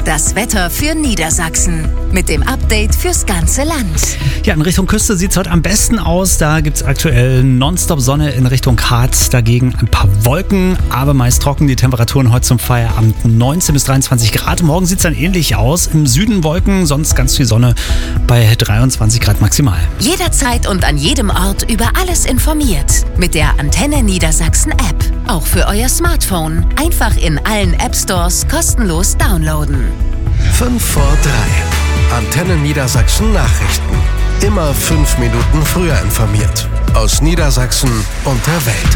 Das Wetter für Niedersachsen mit dem Update fürs ganze Land. Ja, in Richtung Küste sieht es heute am besten aus. Da gibt es aktuell nonstop Sonne in Richtung Harz. Dagegen ein paar Wolken, aber meist trocken. Die Temperaturen heute zum Feierabend 19 bis 23 Grad. Morgen sieht es dann ähnlich aus. Im Süden Wolken, sonst ganz viel Sonne bei 23 Grad maximal. Jederzeit und an jedem Ort über alles informiert. Mit der Antenne Niedersachsen App. Auch für euer Smartphone. Einfach in allen App Stores kostenlos downloaden. 5 vor 3. Antenne Niedersachsen Nachrichten. Immer 5 Minuten früher informiert. Aus Niedersachsen und der Welt.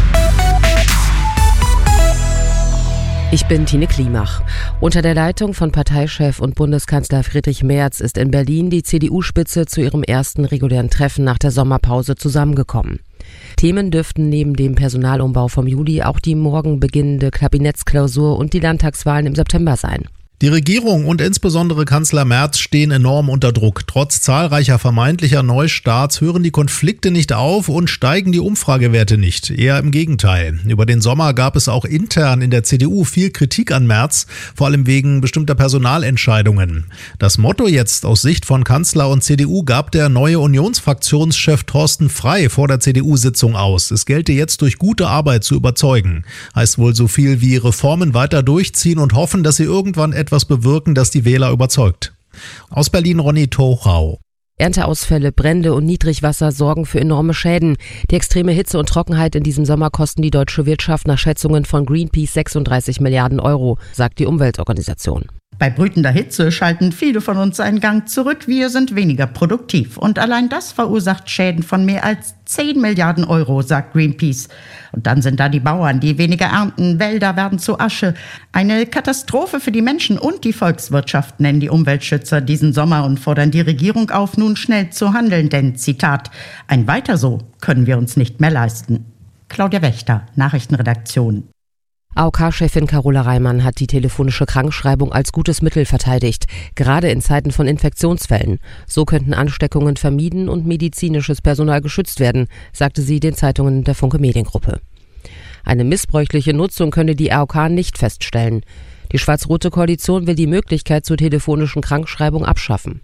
Ich bin Tine Klimach. Unter der Leitung von Parteichef und Bundeskanzler Friedrich Merz ist in Berlin die CDU-Spitze zu ihrem ersten regulären Treffen nach der Sommerpause zusammengekommen. Themen dürften neben dem Personalumbau vom Juli auch die morgen beginnende Kabinettsklausur und die Landtagswahlen im September sein. Die Regierung und insbesondere Kanzler Merz stehen enorm unter Druck. Trotz zahlreicher vermeintlicher Neustarts hören die Konflikte nicht auf und steigen die Umfragewerte nicht. Eher im Gegenteil. Über den Sommer gab es auch intern in der CDU viel Kritik an Merz, vor allem wegen bestimmter Personalentscheidungen. Das Motto jetzt aus Sicht von Kanzler und CDU gab der neue Unionsfraktionschef Thorsten Frey vor der CDU-Sitzung aus. Es gelte jetzt durch gute Arbeit zu überzeugen. Heißt wohl so viel wie Reformen weiter durchziehen und hoffen, dass sie irgendwann etwas bewirken, das die Wähler überzeugt. Aus Berlin Ronny Tochau. Ernteausfälle, Brände und Niedrigwasser sorgen für enorme Schäden. Die extreme Hitze und Trockenheit in diesem Sommer kosten die deutsche Wirtschaft nach Schätzungen von Greenpeace 36 Milliarden Euro, sagt die Umweltorganisation. Bei brütender Hitze schalten viele von uns einen Gang zurück. Wir sind weniger produktiv. Und allein das verursacht Schäden von mehr als 10 Milliarden Euro, sagt Greenpeace. Und dann sind da die Bauern, die weniger ernten. Wälder werden zu Asche. Eine Katastrophe für die Menschen und die Volkswirtschaft, nennen die Umweltschützer diesen Sommer und fordern die Regierung auf, nun schnell zu handeln. Denn, Zitat, ein Weiter so können wir uns nicht mehr leisten. Claudia Wächter, Nachrichtenredaktion. AOK-Chefin Carola Reimann hat die telefonische Krankschreibung als gutes Mittel verteidigt, gerade in Zeiten von Infektionsfällen. So könnten Ansteckungen vermieden und medizinisches Personal geschützt werden, sagte sie den Zeitungen der Funke Mediengruppe. Eine missbräuchliche Nutzung könne die AOK nicht feststellen. Die schwarz-rote Koalition will die Möglichkeit zur telefonischen Krankschreibung abschaffen.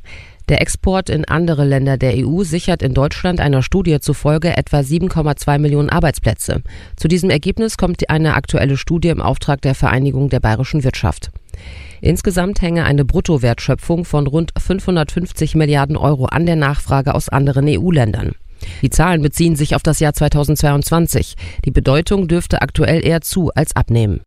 Der Export in andere Länder der EU sichert in Deutschland einer Studie zufolge etwa 7,2 Millionen Arbeitsplätze. Zu diesem Ergebnis kommt eine aktuelle Studie im Auftrag der Vereinigung der bayerischen Wirtschaft. Insgesamt hänge eine Bruttowertschöpfung von rund 550 Milliarden Euro an der Nachfrage aus anderen EU-Ländern. Die Zahlen beziehen sich auf das Jahr 2022. Die Bedeutung dürfte aktuell eher zu als abnehmen.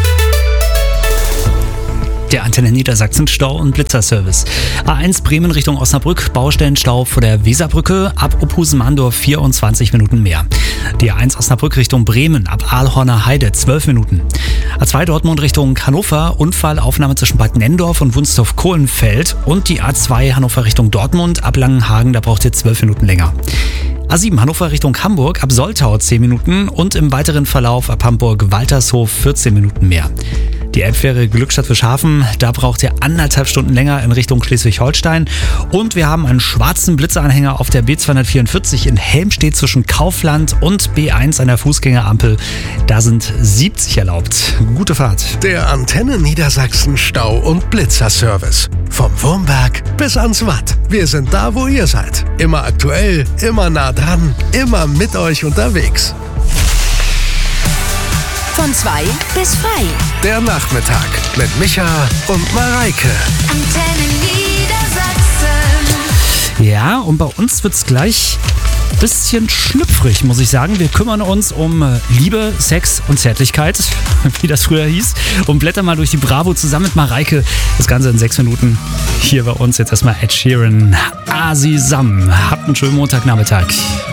Der Antenne Niedersachsen Stau- und Blitzerservice. A1 Bremen Richtung Osnabrück, Baustellenstau vor der Weserbrücke, ab Opusen-Mahndorf 24 Minuten mehr. Die A1 Osnabrück Richtung Bremen, ab Aalhorner Heide 12 Minuten. A2 Dortmund Richtung Hannover, Unfallaufnahme zwischen Bad Nenndorf und Wunstorf-Kohlenfeld. Und die A2 Hannover Richtung Dortmund, ab Langenhagen, da braucht ihr 12 Minuten länger. A7 Hannover Richtung Hamburg, ab Soltau 10 Minuten und im weiteren Verlauf ab Hamburg-Waltershof 14 Minuten mehr. Die Elbfähre Glückstadt-Fischhafen, da braucht ihr 1,5 Stunden länger in Richtung Schleswig-Holstein. Und wir haben einen schwarzen Blitzeranhänger auf der B244 in Helmstedt zwischen Kaufland und B1 an der Fußgängerampel. Da sind 70 erlaubt. Gute Fahrt. Der Antenne Niedersachsen Stau- und Blitzerservice. Vom Wurmberg bis ans Watt. Wir sind da, wo ihr seid. Immer aktuell, immer nah dran, immer mit euch unterwegs. Von 2 bis frei. Der Nachmittag mit Micha und Mareike. Antenne Niedersachsen. Ja, und bei uns wird's gleich ein bisschen schlüpfrig, muss ich sagen. Wir kümmern uns um Liebe, Sex und Zärtlichkeit, wie das früher hieß. Und blättern mal durch die Bravo zusammen mit Mareike. Das Ganze in 6 Minuten. Hier bei uns jetzt erstmal Ed Sheeran. Asisam. Habt einen schönen Montagnachmittag.